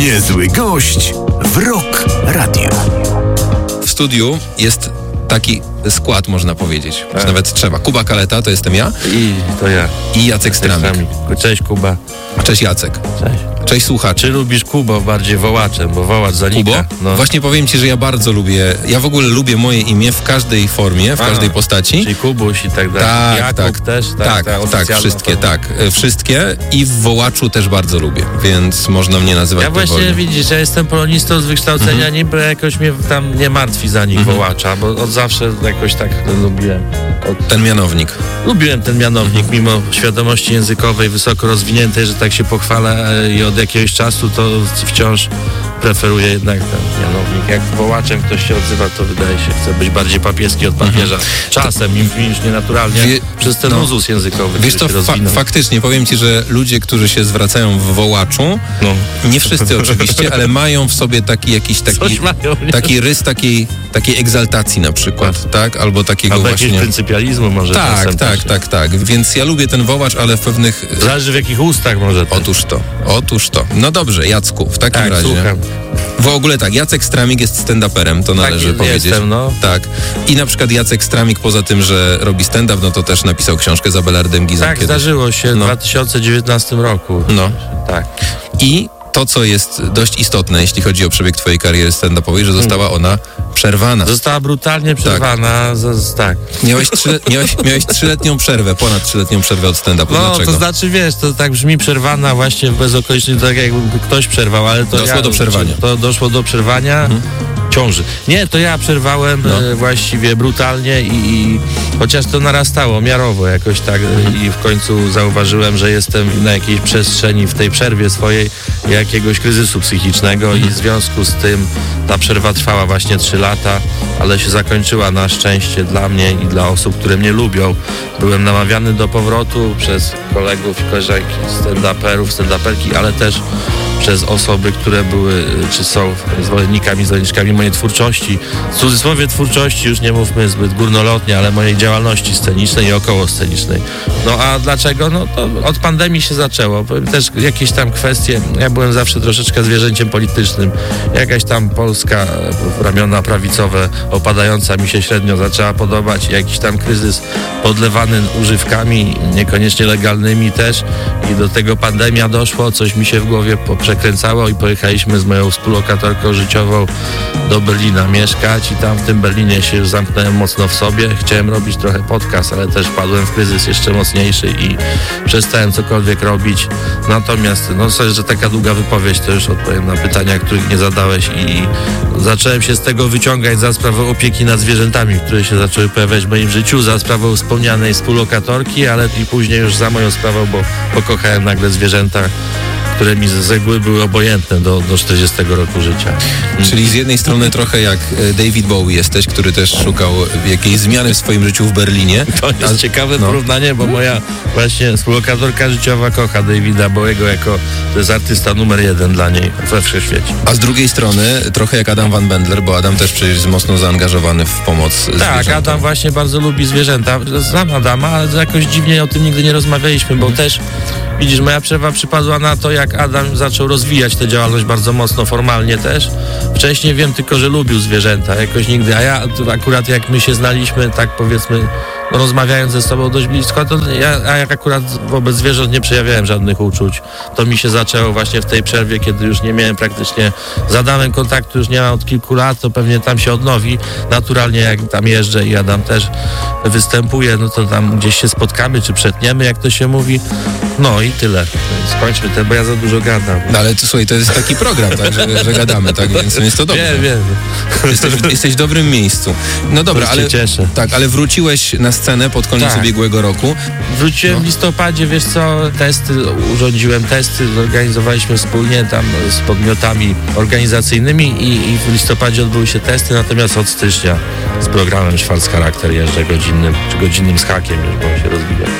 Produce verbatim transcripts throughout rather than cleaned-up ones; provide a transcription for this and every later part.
Niezły gość w Rock Radio. W studiu jest taki skład, można powiedzieć. Tak. Nawet trzeba. Kuba Kaleta, to jestem ja. I to ja. I Jacek Stramik. Cześć Kuba. Cześć Jacek. Cześć. Cześć słuchacz. Czy lubisz Kubo bardziej wołaczem, bo wołacz zanika? Kubo? No. Właśnie powiem ci, że ja bardzo lubię, ja w ogóle lubię moje imię w każdej formie, w A, każdej postaci. Czyli Kubuś i tak dalej. Tak, Jakub tak, też? tak, tak, tak wszystkie, formę. tak. Wszystkie i w wołaczu też bardzo lubię, więc można mnie nazywać Ja właśnie, dowolnie. widzisz, ja jestem polonistą z wykształcenia, mhm. niby jakoś mnie tam nie martwi zanik mhm. wołacza, bo od zawsze jakoś tak lubiłem. Od... Ten mianownik. Lubiłem ten mianownik, mhm. mimo świadomości językowej wysoko rozwiniętej, że tak się pochwalę i od jakiegoś czasu to wciąż preferuję jednak ten mianownik. Jak wołaczem ktoś się odzywa, to wydaje się, chce być bardziej papieski od papieża. Mhm. Czasem, im już nienaturalnie, Wie, przez ten no, uzus językowy, wiesz to, fa- faktycznie, powiem ci, że ludzie, którzy się zwracają w wołaczu, no. nie wszyscy oczywiście, ale mają w sobie taki jakiś taki, mają, taki rys takiej, takiej egzaltacji na przykład, tak? tak? Albo takiego Albo właśnie... jakiegoś pryncypializmu może. Tak, tak, tak, tak, tak. Więc ja lubię ten wołacz, ale w pewnych... Zależy w jakich ustach może. Ten. Otóż to, otóż to. No dobrze, Jacku, w takim tak, razie... Słucham. W ogóle tak, Jacek Stramik jest stand-uperem, to należy tak, powiedzieć. Jestem, no. Tak. I na przykład Jacek Stramik, poza tym, że robi stand-up, no to też napisał książkę z Abelardem Gizą. Tak, kiedyś. Zdarzyło się no. w dwa tysiące dziewiętnastym roku. No. Tak. I to, co jest dość istotne, jeśli chodzi o przebieg twojej kariery stand-upowej, że została ona przerwana. Została brutalnie przerwana. Tak. Z, tak. Miałeś, trzy, miałeś, miałeś trzyletnią przerwę, ponad trzyletnią przerwę od stand-upu. No, Dlaczego? to znaczy, wiesz, to tak brzmi przerwana właśnie bez okoliczności, tak jakby ktoś przerwał, ale to Doszło ja, do przerwania. To doszło do przerwania. Mhm. Ciąży. Nie, to ja przerwałem no. e, właściwie brutalnie i, i chociaż to narastało miarowo jakoś tak e, i w końcu zauważyłem, że jestem na jakiejś przestrzeni w tej przerwie swojej jakiegoś kryzysu psychicznego i w związku z tym ta przerwa trwała właśnie trzy lata, ale się zakończyła na szczęście dla mnie i dla osób, które mnie lubią. Byłem namawiany do powrotu przez kolegów i koleżanki stand-uperów, stand-uperki, ale też przez osoby, które były, czy są zwolennikami, zwolenniczkami mojej twórczości. W cudzysłowie twórczości, już nie mówmy zbyt górnolotnie, ale mojej działalności scenicznej i około scenicznej. No a dlaczego? No to od pandemii się zaczęło. Powiem też jakieś tam kwestie, ja byłem zawsze troszeczkę zwierzęciem politycznym. Jakaś tam Polska, ramiona prawicowe, opadająca mi się średnio zaczęła podobać. Jakiś tam kryzys podlewany używkami, niekoniecznie legalnymi też. I do tego pandemia doszło, coś mi się w głowie przekręcało i pojechaliśmy z moją współlokatorką życiową do Berlina mieszkać i tam w tym Berlinie się już zamknąłem mocno w sobie. Chciałem robić trochę podcast, ale też wpadłem w kryzys jeszcze mocniejszy i przestałem cokolwiek robić. Natomiast, no coś, że taka długa wypowiedź, to już odpowiem na pytania, których nie zadałeś i zacząłem się z tego wyciągać za sprawą opieki nad zwierzętami, które się zaczęły pojawiać w moim życiu, za sprawą wspomnianej współlokatorki, ale i później już za moją sprawą, bo pokochałem nagle zwierzęta, które mi z reguły były obojętne do, do czterdziestego roku życia. Czyli z jednej strony trochę jak David Bowie jesteś, który też szukał jakiejś zmiany w swoim życiu w Berlinie. To jest a, ciekawe no. porównanie, bo moja właśnie współlokatorka życiowa kocha Davida Bowiego jako, to jest artysta numer jeden dla niej we wszechświecie. A z drugiej strony trochę jak Adam Van Bendler, bo Adam też przecież jest mocno zaangażowany w pomoc zwierzętom. Tak, Adam właśnie bardzo lubi zwierzęta. Znam Adama, ale jakoś dziwnie o tym nigdy nie rozmawialiśmy, bo hmm. też widzisz, moja przerwa przypadła na to, jak Adam zaczął rozwijać tę działalność bardzo mocno, formalnie też. Wcześniej wiem tylko, że lubił zwierzęta, jakoś nigdy, a ja akurat jak my się znaliśmy, tak powiedzmy, no, rozmawiając ze sobą dość blisko, to ja, a jak akurat wobec zwierząt nie przejawiałem żadnych uczuć. To mi się zaczęło właśnie w tej przerwie, kiedy już nie miałem praktycznie z Adamem kontaktu, już nie mam od kilku lat, to pewnie tam się odnowi. Naturalnie jak tam jeżdżę i Adam też występuje, no to tam gdzieś się spotkamy, czy przetniemy, jak to się mówi. No i tyle. Skończmy ten, bo ja za dużo gadam. No ale to, słuchaj, to jest taki program, tak, że, że gadamy, tak, więc jest to dobrze. Wiem, wiem. Jesteś, jesteś w dobrym miejscu. No dobra, ale, cieszę. Tak, ale wróciłeś na scenę pod koniec tak. ubiegłego roku. Wróciłem no. w listopadzie, wiesz co, testy, urządziłem testy, zorganizowaliśmy wspólnie tam z podmiotami organizacyjnymi i, i w listopadzie odbyły się testy, natomiast od stycznia z programem Schwarz Charakter jeżdżę godzinnym, czy godzinnym z hakiem już, bo się rozwija.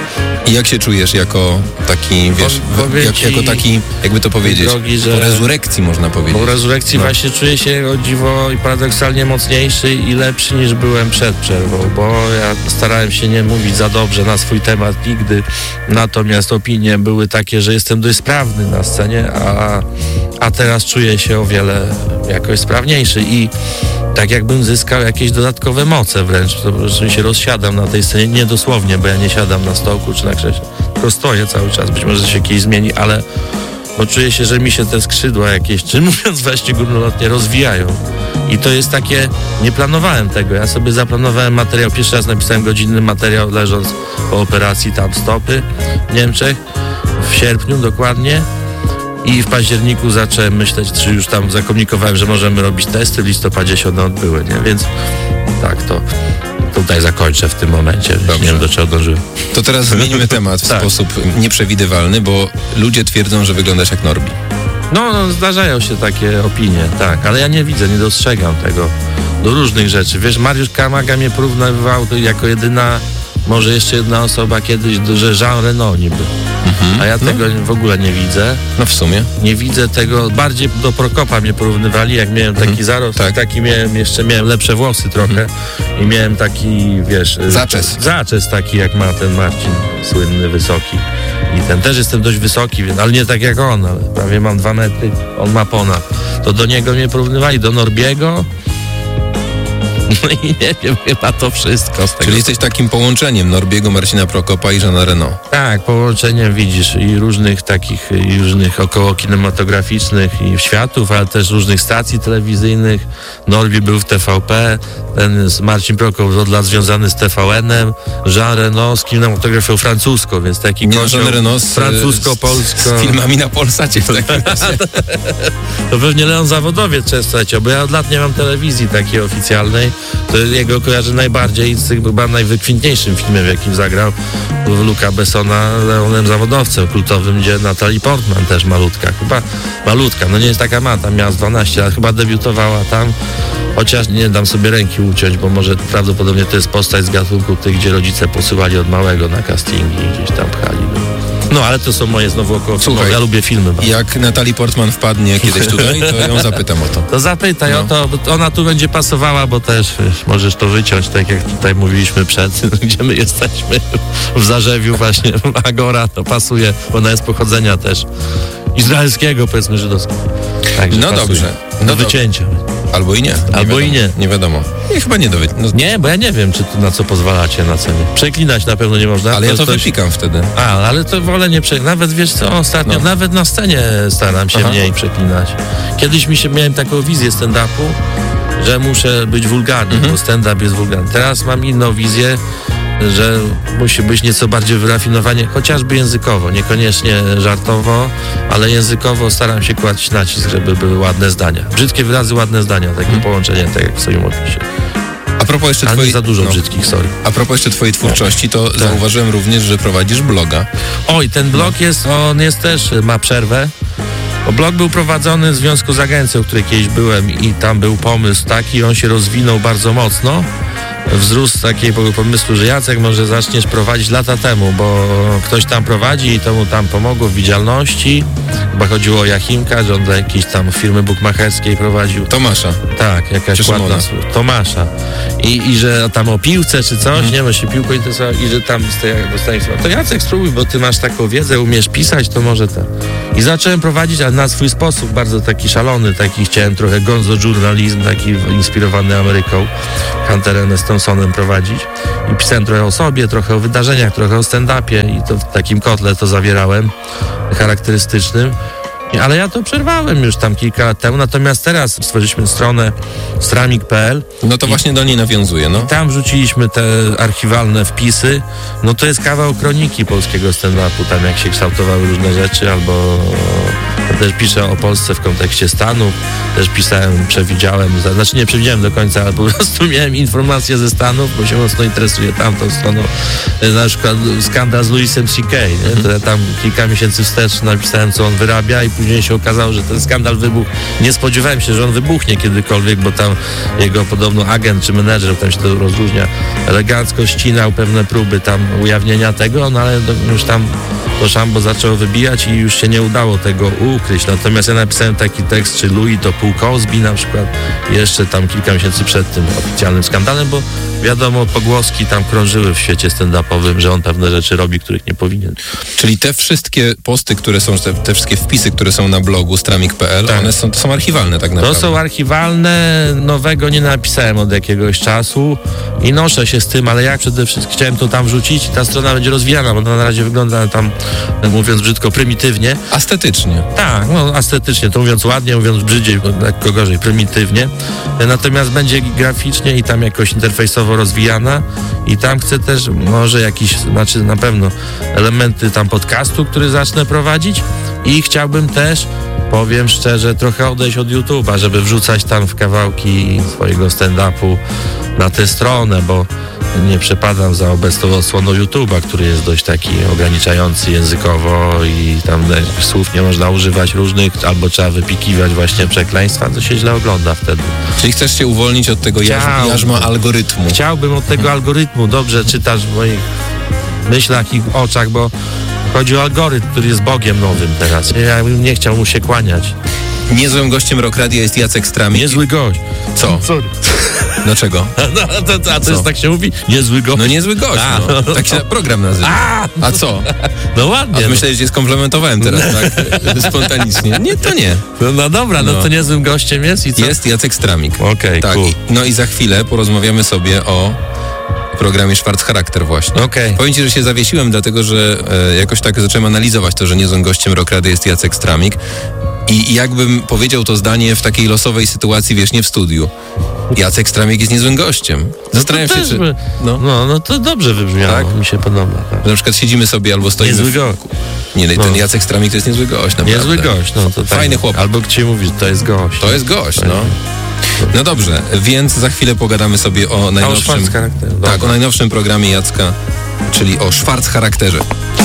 I jak się czujesz jako taki, wiesz, po, jak, jako taki, jakby to powiedzieć, drogi, że po rezurekcji można powiedzieć. Po rezurekcji no. właśnie czuję się o dziwo i paradoksalnie mocniejszy i lepszy niż byłem przed przerwą, bo ja starałem się nie mówić za dobrze na swój temat nigdy, natomiast opinie były takie, że jestem dość sprawny na scenie, a, a teraz czuję się o wiele jakoś sprawniejszy i tak jakbym zyskał jakieś dodatkowe moce wręcz, to po prostu się rozsiadam na tej scenie, nie dosłownie, bo ja nie siadam na stołku czy na krześle, tylko stoję cały czas, być może się kiedyś zmieni, ale bo czuję się, że mi się te skrzydła jakieś, czy mówiąc właśnie górnolotnie, rozwijają. I to jest takie, nie planowałem tego, ja sobie zaplanowałem materiał, pierwszy raz napisałem godzinny materiał leżąc po operacji tam stopy w Niemczech, w sierpniu dokładnie. I w październiku zacząłem myśleć, czy już tam zakomunikowałem, że możemy robić testy, w listopadzie się one odbyły, nie? Więc tak, to tutaj zakończę w tym momencie. Dobrze. Nie wiem, do czego dążyłem. To teraz zmienimy temat w tak. sposób nieprzewidywalny, bo ludzie twierdzą, że wyglądasz jak Norbi. No, no, zdarzają się takie opinie, tak, ale ja nie widzę, nie dostrzegam tego do różnych rzeczy. Wiesz, Mariusz Kamaga mnie porównywał jako jedyna, może jeszcze jedna osoba kiedyś, że Jean Reno niby. Mhm. A ja tego no. w ogóle nie widzę. No w sumie. Nie widzę tego, bardziej do Prokopa mnie porównywali, jak miałem taki mhm. zarost, tak. taki miałem, jeszcze miałem lepsze włosy trochę mhm. i miałem taki, wiesz... Zaczes. Zaczes taki, jak ma ten Marcin, słynny, wysoki. I ten też jestem dość wysoki, ale nie tak jak on, ale prawie mam dwa metry, on ma ponad. To do niego mnie porównywali, do Norbiego. No i nie wiem, chyba to wszystko z tego. Czyli jesteś takim połączeniem Norbiego, Marcina Prokopa i Jeana Reno. Tak, połączeniem widzisz i różnych takich, i różnych około kinematograficznych i światów, ale też różnych stacji telewizyjnych. Norbi był w T V P, ten Marcin Prokop od lat związany z T V N-em, Jean Reno z kinematografią francuską, więc taki nie, Jean Reno z, francusko-polsko. Z, z filmami na Polsacie w takim razie. To pewnie Leon Zawodowiec często leciał, bo ja od lat nie mam telewizji takiej oficjalnej. To jego kojarzę najbardziej z tych chyba najwykwintniejszym filmem, w jakim zagrał Luca Bessona, Leonem Zawodowcem kultowym, gdzie Natalie Portman też malutka, chyba malutka, no nie jest taka ma, tam miała dwanaście lat, chyba debiutowała tam, chociaż nie dam sobie ręki uciąć, bo może prawdopodobnie to jest postać z gatunku tych, gdzie rodzice posyłali od małego na castingi i gdzieś tam pchali. No, ale to są moje znowu około filmowe. Ja lubię filmy. Bardzo. Jak Natalie Portman wpadnie kiedyś tutaj, to ją zapytam o to. To zapytaj no. o to, bo ona tu będzie pasowała, bo też wiesz, możesz to wyciąć, tak jak tutaj mówiliśmy przed, gdzie my jesteśmy w Zarzewiu właśnie, Agora, to pasuje, bo ona jest pochodzenia też izraelskiego, powiedzmy żydowskiego. Także no pasuje. Dobrze. No do wycięcia. Albo i nie. nie Albo wiadomo. i nie. Nie wiadomo. Nie, chyba nie do wy... no. Nie, bo ja nie wiem, czy to, na co pozwalacie, na co nie. Przeklinać na pewno nie można. Ale to ja to ktoś... wypikam wtedy. A, ale to wolę nie przeklinać. Nawet wiesz co, ostatnio, no. nawet na scenie staram się Aha. mniej przeklinać. Kiedyś mi się, miałem taką wizję stand-upu, że muszę być wulgarny, mhm. bo stand-up jest wulgarny. Teraz mam inną wizję, że musi być nieco bardziej wyrafinowanie, chociażby językowo, niekoniecznie żartowo, ale językowo staram się kłaść nacisk, żeby były ładne zdania. Brzydkie wyrazy, ładne zdania, takie hmm. połączenie, tak jak w swoim opisie. A propos jeszcze Ale twojej... nie za dużo no. brzydkich, sorry. A propos jeszcze twojej twórczości, to tak. zauważyłem również, że prowadzisz bloga. Oj, ten blog no. jest, on jest też, ma przerwę. Bo blog był prowadzony w związku z agencją, w której kiedyś byłem i tam był pomysł taki, on się rozwinął bardzo mocno. Wzrósł takiego pomysłu, że Jacek może zaczniesz prowadzić lata temu, bo ktoś tam prowadzi i to mu tam pomogło w widzialności. Chyba chodziło o Jachimka, że on dla jakiejś tam firmy bukmacherskiej prowadził. Tomasza. Tak, jakaś ładna Tomasza. I, I że tam o piłce czy coś, hmm. nie, bo się piłką interesował i że tam dostaniesz, to Jacek spróbuj, bo ty masz taką wiedzę, umiesz pisać, to może tak. I zacząłem prowadzić, ale na swój sposób, bardzo taki szalony, taki chciałem trochę gonzo journalizm, taki inspirowany Ameryką, Hunterem S. Thompsonem prowadzić. I pisałem trochę o sobie, trochę o wydarzeniach, trochę o stand-upie i to w takim kotle to zawierałem, charakterystycznym. Ale ja to przerwałem już tam kilka lat temu, natomiast teraz stworzyliśmy stronę stramik kropka p l. No to właśnie do niej nawiązuje, no. I tam wrzuciliśmy te archiwalne wpisy. No to jest kawał kroniki polskiego stand-upu, tam jak się kształtowały różne rzeczy, albo Ja też piszę o Polsce w kontekście Stanów, też pisałem, przewidziałem, znaczy nie przewidziałem do końca, ale po prostu miałem informacje ze Stanów, bo się mocno interesuję tamtą stroną. Na przykład skandal z Louisem C K, nie? To ja tam kilka miesięcy wstecz napisałem, co on wyrabia i później się okazało, że ten skandal wybuchł. Nie spodziewałem się, że on wybuchnie kiedykolwiek, bo tam jego podobno agent czy menedżer, tam się to rozróżnia, elegancko ścinał pewne próby tam ujawnienia tego, no ale już tam to szambo zaczęło wybijać i już się nie udało tego ukryć. Natomiast ja napisałem taki tekst, czy Louis to pół Cosby na przykład, jeszcze tam kilka miesięcy przed tym oficjalnym skandalem, bo wiadomo, pogłoski tam krążyły w świecie stand-upowym, że on pewne rzeczy robi, których nie powinien. Czyli te wszystkie posty, które są, te, te wszystkie wpisy, które są na blogu stramik kropka p l, tak. one są, to są archiwalne tak naprawdę. To są archiwalne, nowego nie napisałem od jakiegoś czasu i noszę się z tym, ale jak przede wszystkim chciałem to tam wrzucić i ta strona będzie rozwijana, bo to na razie wygląda tam, mówiąc brzydko, prymitywnie. Astetycznie. Tak, no astetycznie, to mówiąc ładnie, mówiąc brzydziej, lekko gorzej, prymitywnie. Natomiast będzie graficznie i tam jakoś interfejsowo rozwijana i tam chcę też może jakiś, znaczy na pewno elementy tam podcastu, który zacznę prowadzić i chciałbym też, powiem szczerze, trochę odejść od YouTube'a, żeby wrzucać tam w kawałki swojego stand-upu na tę stronę, bo nie przepadam za obecną odsłoną YouTube'a, który jest dość taki ograniczający językowo i tam słów nie można używać różnych, albo trzeba wypikiwać właśnie przekleństwa, to się źle ogląda wtedy. Czyli chcesz się uwolnić od tego Chciał, jarzma algorytmu? Chciałbym od tego hmm. algorytmu. Dobrze czytasz w moich myślach i oczach, bo chodzi o algorytm, który jest Bogiem nowym teraz. Ja bym nie chciał mu się kłaniać. Niezłym gościem Rock Radia jest Jacek Stramik. Niezły gość. Co? Sorry. Dlaczego? No, to, to, a to jest, tak się mówi? Niezły gość. No niezły gość, a, no. no. Tak się program nazywa. A, a co? No ładnie. A no. myślę, że cię skomplementowałem teraz, tak? Spontanicznie. Nie, to nie. No, no dobra, no. no to niezłym gościem jest i co? Jest Jacek Stramik. Okej, okay, tak. Cool. No i za chwilę porozmawiamy sobie o programie Schwarzcharakter właśnie. Okay. Powiem ci, że się zawiesiłem, dlatego że e, jakoś tak zacząłem analizować to, że niezłym gościem Rock Radia jest Jacek Stramik. I jakbym powiedział to zdanie w takiej losowej sytuacji, wiesz, nie w studiu. Jacek Stramik jest niezłym gościem. Zastanawiam no się, czy... By... No. no, no to dobrze wybrzmiało, tak? Mi się podoba. Tak. Na przykład siedzimy sobie albo stoimy... Niezły gość. Nie, ten no. Jacek Stramik to jest niezły gość, naprawdę. Niezły gość, no to fajny tak. chłopak. Albo ci mówisz, to jest gość. To jest gość, no. No dobrze, więc za chwilę pogadamy sobie o najnowszym... O tak, o najnowszym programie Jacka, czyli o Schwarzcharakterze.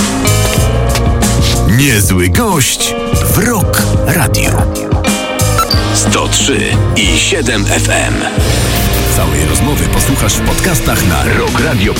Niezły gość w Rock Radio. sto trzy i siedem F M. Całej rozmowy posłuchasz w podcastach na rock radio